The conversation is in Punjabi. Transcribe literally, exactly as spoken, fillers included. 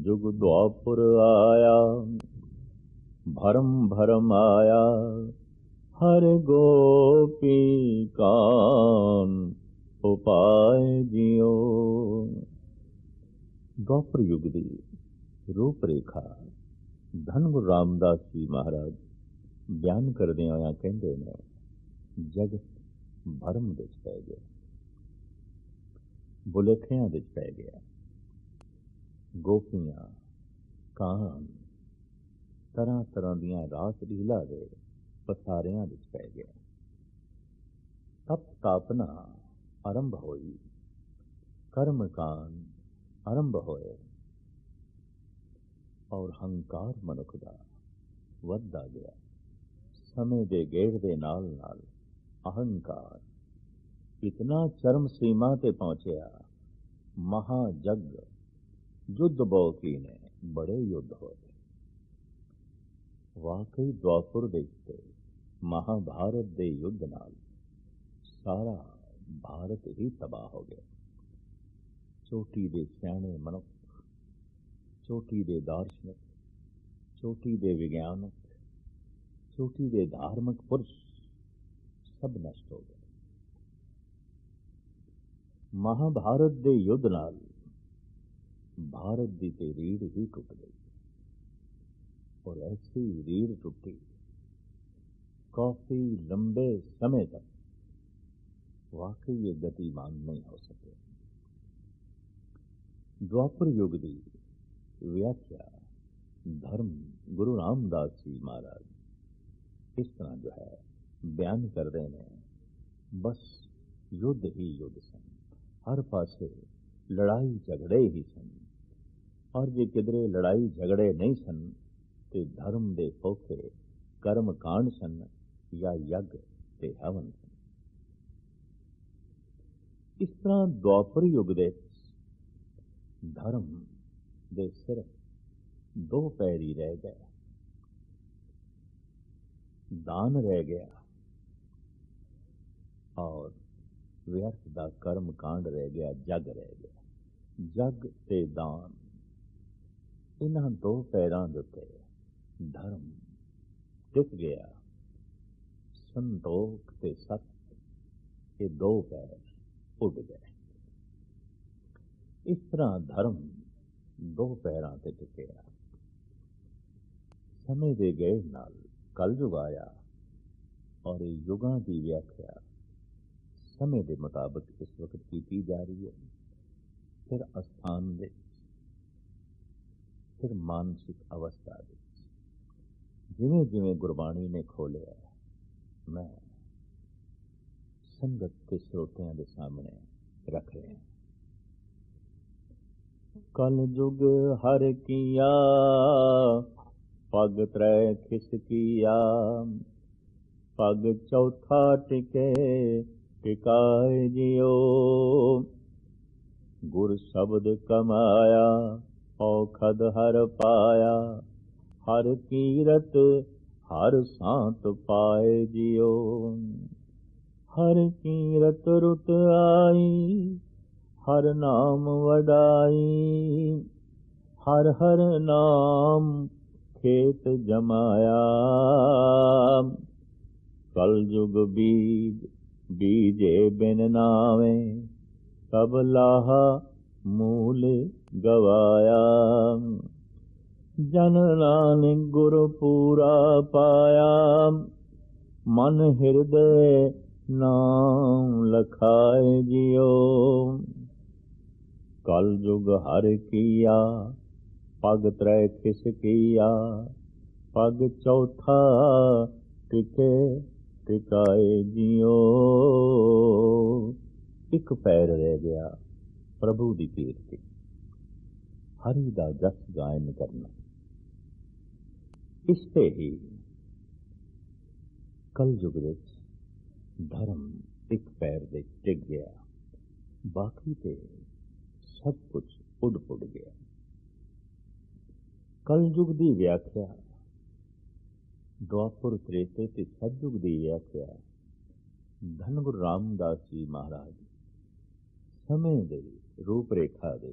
जुग द्वापुर आया, भरम भरम आया, हर गोपी कान उपाय जियो। द्वापर युग ਦੀ ਰੂਪ ਰੇਖਾ ਧੰਨ ਗੁਰੂ ਰਾਮਦਾਸ ਜੀ ਮਹਾਰਾਜ ਬਿਆਨ ਕਰਦੇ ਹੋਇਆ ਕਹਿੰਦੇ ਨੇ, ਜਗਤ ਭਰਮ ਵਿੱਚ ਪੈ ਗਿਆ, ਬੁਲੇਖਿਆਂ ਵਿੱਚ ਪੈ ਗਿਆ, ਗੋਪੀਆਂ ਕਾਨ ਤਰ੍ਹਾਂ ਤਰ੍ਹਾਂ ਦੀਆਂ ਰਾਸ ਲੀਲਾ ਦੇ ਪਸਾਰਿਆਂ ਵਿੱਚ ਪੈ ਗਿਆ। ਤਪ ਤਾਪਨਾ ਆਰੰਭ ਹੋਈ, ਕਰਮ ਕਾਂਡ ਆਰੰਭ ਹੋਏ, ਔਰ ਹੰਕਾਰ ਮਨੁੱਖ ਦਾ ਵੱਧਦਾ ਗਿਆ। ਸਮੇਂ ਦੇ ਗੇੜ ਦੇ ਨਾਲ ਨਾਲ ਅਹੰਕਾਰ ਇਤਨਾ ਚਰਮ ਸੀਮਾ ਤੇ ਪਹੁੰਚਿਆ, ਮਹਾਜਗ ਯੁੱਧ ਬਹੁ ਕੀ ਨੇ, ਬੜੇ ਯੁੱਧ ਹੋਏ। ਵਾਕਈ ਦੁਆਪੁਰ ਦੇ ਉੱਤੇ ਮਹਾਭਾਰਤ ਦੇ ਯੁੱਧ ਨਾਲ ਸਾਰਾ ਭਾਰਤ ਹੀ ਤਬਾਹ ਹੋ ਗਿਆ। ਚੋਟੀ ਦੇ ਸਿਆਣੇ ਮਨੁੱਖ, ਚੋਟੀ ਦੇ ਦਾਰਸ਼ਨਿਕ, ਚੋਟੀ ਦੇ ਵਿਗਿਆਨਕ, ਚੋਟੀ ਦੇ ਧਾਰਮਿਕ ਪੁਰਸ਼ ਸਭ ਨਸ਼ਟ ਹੋ ਗਏ। ਮਹਾਭਾਰਤ ਦੇ ਯੁੱਧ ਨਾਲ ਭਾਰਤ ਦੀ ਤੇ ਰੀੜ ਹੀ ਟੁੱਟ ਗਈ, ਔਰ ਐਸੀ ਰੀੜ ਟੁੱਟੀ ਕਾਫੀ ਲੰਬੇ ਸਮੇਂ ਤੱਕ ਵਾਕਈ ਇਹ ਗਤੀਮਾਨ ਨਹੀਂ ਹੋ ਸਕੇ। ਦੁਆਪਰ ਯੁੱਗ ਦੀ ਵਿਆਖਿਆ ਧਰਮ ਗੁਰੂ ਰਾਮਦਾਸ ਜੀ ਮਹਾਰਾਜ ਇਸ ਤਰ੍ਹਾਂ ਜੋ ਹੈ ਬਿਆਨ ਕਰਦੇ ਨੇ, ਬਸ ਯੁੱਧ ਹੀ ਯੁੱਧ ਸਨ, ਹਰ ਪਾਸੇ ਲੜਾਈ ਝਗੜੇ ਹੀ ਸਨ, ਔਰ ਜੇ ਕਿਧਰੇ ਲੜਾਈ ਝਗੜੇ ਨਹੀਂ ਸਨ ਤੇ ਧਰਮ ਦੇ ਫੋਕੇ ਕਰਮ ਕਾਂਡ ਸਨ ਜਾਂ ਯੱਗ ਤੇ ਹਵਨ ਸਨ। ਇਸ ਤਰ੍ਹਾਂ ਦੁਆਪਰ ਯੁੱਗ ਦੇ ਧਰਮ ਦੇ ਸਿਰਫ ਦੋ ਪੈਰ ਹੀ ਰਹਿ ਗਏ, ਦਾਨ ਰਹਿ ਗਿਆ ਔਰ ਵਿਅਰਥ ਦਾ ਕਰਮ ਕਾਂਡ ਰਹਿ ਗਿਆ, ਜਗ ਰਹਿ ਗਿਆ। ਜਗ ਤੇ ਦਾਨ, ਇਹਨਾਂ ਦੋ ਪੈਰਾਂ ਦੇ ਉੱਤੇ ਧਰਮ ਟਿਕ ਗਿਆ। ਸੰਤੋਖ ਤੇ ਸਤ, ਇਹ ਦੋ ਪੈਰ ਉੱਡ ਗਏ। ਇਸ ਤਰ੍ਹਾਂ ਧਰਮ ਦੋ ਪੈਰਾਂ ਤੇ ਟਿਕਿਆ। ਸਮੇਂ ਦੇ ਗੇੜ ਨਾਲ ਕਲਯੁਗ ਆਇਆ, ਔਰ ਇਹ ਯੁਗਾਂ ਦੀ ਵਿਆਖਿਆ ਸਮੇਂ ਦੇ ਮੁਤਾਬਕ ਇਸ ਵਕਤ ਕੀਤੀ ਜਾ ਰਹੀ ਹੈ। ਫਿਰ ਅਸਥਾਨ ਵਿੱਚ, ਫਿਰ ਮਾਨਸਿਕ ਅਵਸਥਾ ਵਿੱਚ, ਜਿਵੇਂ ਜਿਵੇਂ ਗੁਰਬਾਣੀ ਨੇ ਖੋਲਿਆ, ਮੈਂ ਸੰਗਤ ਤੇ ਸਰੋਤਿਆਂ ਦੇ ਸਾਹਮਣੇ ਰੱਖ ਰਿਹਾ। ਕਲ ਜੁਗ ਹਰ ਕੀਆ, ਪਗ ਤ੍ਰੈ ਖਿਸ ਕੀਆ, ਪਗ ਚੌਥਾ ਟਿਕੇ ਟਿਕਾਏ ਜਿਉ। ਗੁਰ ਸ਼ਬਦ ਕਮਾਇਆ, ਔਖਦ ਹਰ ਪਾਇਆ, ਹਰ ਕੀਰਤ ਹਰ ਸਾਂਤ ਪਾਏ ਜਿਉ। ਹਰ ਕੀਰਤ ਰੁਤ ਆਈ, ਹਰ ਨਾਮ ਵਡਾਈ, ਹਰ ਹਰ ਨਾਮ ਖੇਤ ਜਮਾਇਆ। ਕਲ ਜੁਗ ਬੀਜ ਬੀਜੇ ਬਿਨ ਨਾਵੇ, ਸਭ ਲਾਹਾ ਮੂਲ ਗਵਾਇਆ। ਜਨ ਨਾਨਕ ਗੁਰ ਪੂਰਾ ਪਾਇਆ, ਮਨ ਹਿਰਦੇ ਨਾਮ ਲਖਾਏ ਜਿਉ। ਕਲ ਜੁਗ ਹਰ ਕੀਆ, ਪਗ ਤ੍ਰੈ ਖਿਸ ਕੀਆ, ਪਗ ਚੌਥਾ ਟਿਕੇ ਟਿਕਾਏ ਜਿਉ। ਇੱਕ ਪੈਰ ਰਹਿ ਗਿਆ, ਪ੍ਰਭੂ ਦੀ ਕੀਰਤੀ, ਹਰੀ ਦਾ ਜਸ ਗਾਇਨ ਕਰਨਾ। ਇਸ ਤੇ ਹੀ ਕਲ ਯੁਗ ਵਿੱਚ ਧਰਮ ਇੱਕ ਪੈਰ ਦੇ ਟਿਕ ਗਿਆ, ਬਾਕੀ ਤੇ ਸਭ ਕੁਝ ਉੱਡ ਪੁੱਡ ਗਿਆ। ਕਲ ਯੁਗ ਦੀ ਵਿਆਖਿਆ ਦੁਆਪੁਰ, ਤ੍ਰੇਤੇ ਤੇ ਸਤਯੁਗ ਦੀ ਵਿਆਖਿਆ ਧੰਨ ਗੁਰੂ ਰਾਮਦਾਸ ਜੀ ਮਹਾਰਾਜ ਸਮੇਂ ਦੇ ਰੂਪ ਰੇਖਾ ਦੇ